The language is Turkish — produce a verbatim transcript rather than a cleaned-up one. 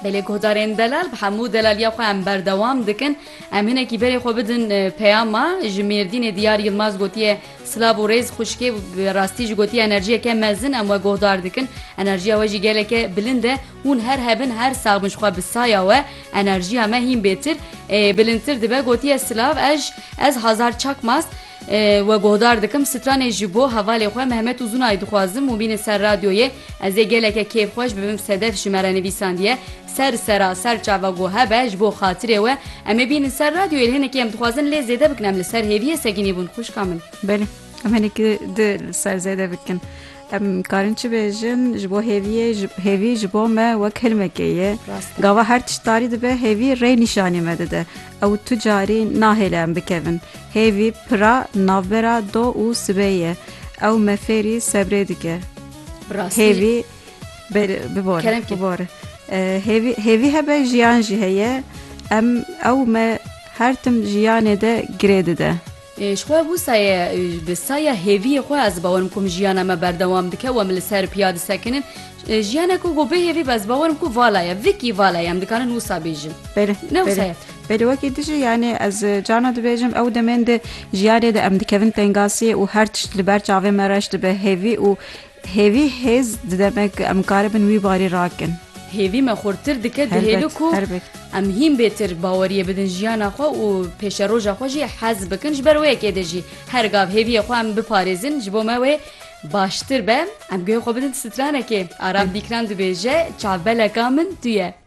بله گهدارین دلال به همو دلالیه خو هم بردوام دکن هم هنه کی بری خو بدن پیاما جمیردین دیار یلماز گوتیه سلاب و ریز خوشکی راستی جو گوتیه انرژی که مزن ام و گهدار دکن انرژی واجی گله که بلنده اون هر هبن هر ساغمش خو بسایا و انرژی همه هیم بهتر بلندتر دبه گوتیه سلاب اج از هزار چاکماست و گهدار دکم ستران جبو حواله خو محمد uzun ay dixwazim mubin ser radyoye ez ê geleke kêf xweş bibim sedef ji me re nivîsandiye ser sera ser çava got hebe ji bo xatirê we em ê bînin ser radyoyê hinekî em dixwazin lê zêde bikin em li ser hêviyê seginî bûn xwişka min belê em hinekî di ser zêde bikin em karin çi bêjin ji bo hêviyê hêvî ji bo me wek hilmekê ye gava her tiştarî dibe hêvî rê nîşanî me dide ew tu carî nahêle em bikevin hêvî pira navbera do û sibê ye ew me fêrî sebrê dike hêvî bibore bibore hêvî hêvî hebe jiyan jî heye em ew me her tim jiyanê de girê dide شخوا بو سایه بسایه هیوی خو از باورم کوم جیانا ما بردوام دکه و مل سر پیاده سکنن جیانا کو گو به هیوی بس باورم کو والایه ویکی والایه ام دکانن وسا بیجن بله بله بله وکی دیجی yani از جانا دبیجم او دمند جیاره de em dikevin tengasi û her tişt li ber çavê me reş dibe hêvî û hêvî hêz didemek em karibin wî barî rakin هیوی ما خورتر دکه دهیلو کو ام هیم بهتر باوریه بدن جیانا خو و پیش روزا خو جی حز بکن جبر وی که دجی هر گاو هیوی خو ام بپارێزin جبو ما وی باشتر بم ام گوی خو بدن سترانه که آرام دیکران دبیجه چاوبلکا من تویه